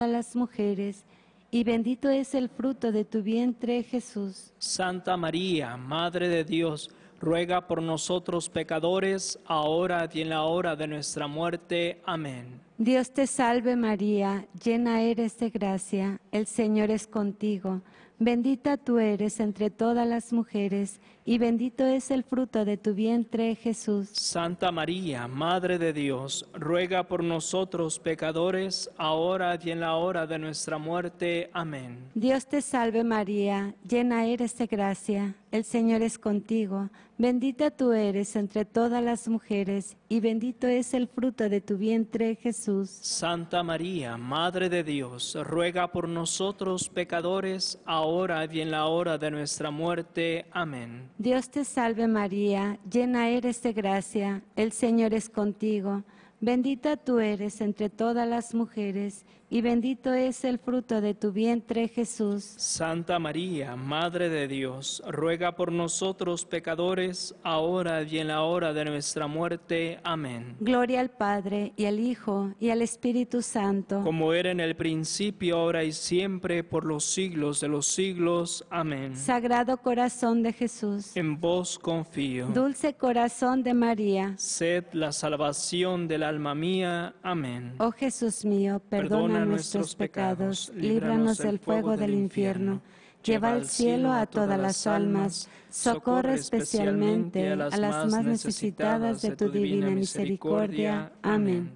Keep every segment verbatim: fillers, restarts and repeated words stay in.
las mujeres, y bendito es el fruto de tu vientre, Jesús. Santa María, Madre de Dios, ruega por nosotros pecadores, ahora y en la hora de nuestra muerte. Amén. Dios te salve María, llena eres de gracia, el Señor es contigo. Bendita tú eres entre todas las mujeres, y bendito es el fruto de tu vientre, Jesús. Santa María, Madre de Dios, ruega por nosotros pecadores, ahora y en la hora de nuestra muerte. Amén. Dios te salve María, llena eres de gracia, el Señor es contigo. Bendita tú eres entre todas las mujeres, y bendito es el fruto de tu vientre, Jesús. Santa María, Madre de Dios, ruega por nosotros pecadores, ahora y en la hora de nuestra muerte. Amén. Dios te salve María, llena eres de gracia, el Señor es contigo. Bendita tú eres entre todas las mujeres, y bendito es el fruto de tu vientre, Jesús. Santa María, Madre de Dios, ruega por nosotros pecadores, ahora y en la hora de nuestra muerte. Amén. Gloria al Padre, y al Hijo, y al Espíritu Santo. Como era en el principio, ahora y siempre, por los siglos de los siglos. Amén. Sagrado corazón de Jesús, En vos confío. dulce corazón de María, Sed la salvación del alma mía. Amén. oh Jesús mío, perdona nuestros pecados, líbranos del fuego del infierno, lleva al cielo a todas las almas, socorre especialmente a las más necesitadas de tu divina misericordia. Amén.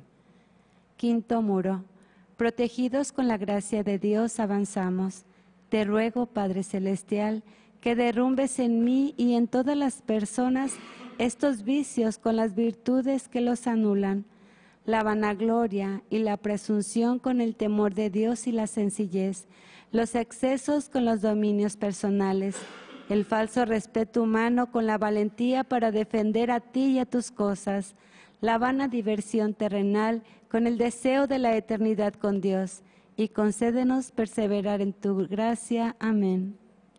Quinto muro. Protegidos con la gracia de Dios avanzamos. Te ruego, Padre Celestial, que derrumbes en mí y en todas las personas estos vicios con las virtudes que los anulan, la vanagloria y la presunción con el temor de Dios y la sencillez, los excesos con los dominios personales, el falso respeto humano con la valentía para defender a ti y a tus cosas, la vana diversión terrenal con el deseo de la eternidad con Dios, y concédenos perseverar en tu gracia. Amén.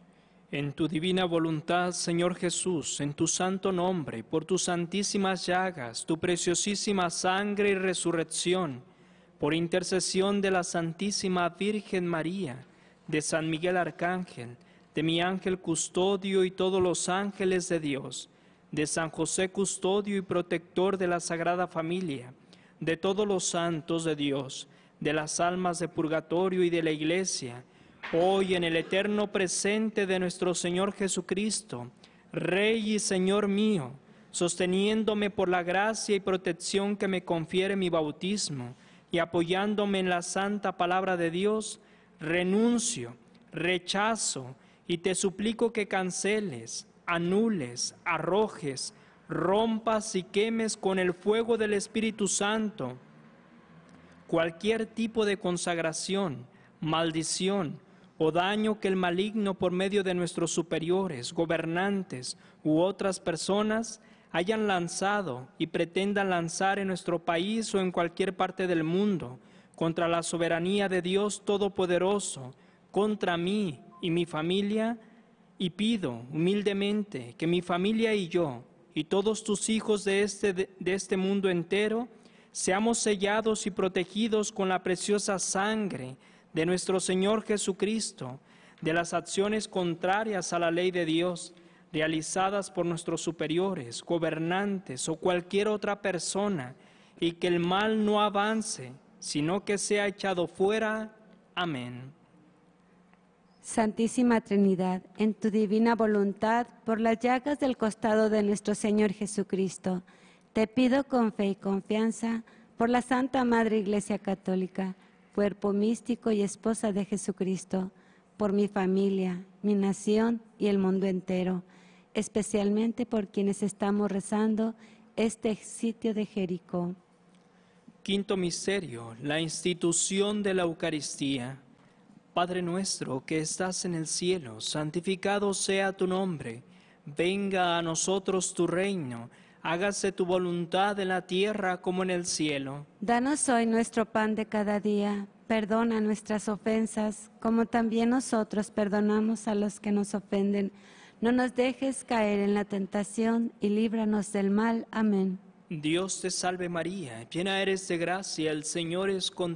En tu divina voluntad, Señor Jesús, en tu santo nombre, por tus santísimas llagas, tu preciosísima sangre y resurrección, por intercesión de la Santísima Virgen María, de San Miguel Arcángel, de mi ángel custodio y todos los ángeles de Dios, de San José custodio y protector de la Sagrada Familia, de todos los santos de Dios, de las almas de purgatorio y de la Iglesia, hoy en el eterno presente de nuestro Señor Jesucristo, Rey y Señor mío, sosteniéndome por la gracia y protección que me confiere mi bautismo y apoyándome en la santa palabra de Dios, renuncio, rechazo y te suplico que canceles, anules, arrojes, rompas y quemes con el fuego del Espíritu Santo cualquier tipo de consagración, maldición o daño que el maligno por medio de nuestros superiores, gobernantes u otras personas hayan lanzado y pretendan lanzar en nuestro país o en cualquier parte del mundo contra la soberanía de Dios Todopoderoso, contra mí y mi familia, y pido humildemente que mi familia y yo y todos tus hijos de este, de, de este mundo entero seamos sellados y protegidos con la preciosa sangre de nuestro Señor Jesucristo, de las acciones contrarias a la ley de Dios, realizadas por nuestros superiores, gobernantes o cualquier otra persona, y que el mal no avance, sino que sea echado fuera. Amén. Santísima Trinidad, en tu divina voluntad, por las llagas del costado de nuestro Señor Jesucristo, te pido con fe y confianza, por la Santa Madre Iglesia Católica, cuerpo místico y esposa de Jesucristo, por mi familia, mi nación y el mundo entero, especialmente por quienes estamos rezando este sitio de Jericó. Quinto misterio, la institución de la Eucaristía. Padre nuestro que estás en el cielo, santificado sea tu nombre. Venga a nosotros tu reino. Hágase tu voluntad en la tierra como en el cielo. Danos hoy nuestro pan de cada día. Perdona nuestras ofensas, como también nosotros perdonamos a los que nos ofenden. No nos dejes caer en la tentación y líbranos del mal. Amén. Dios te salve María, llena eres de gracia, el Señor es contigo.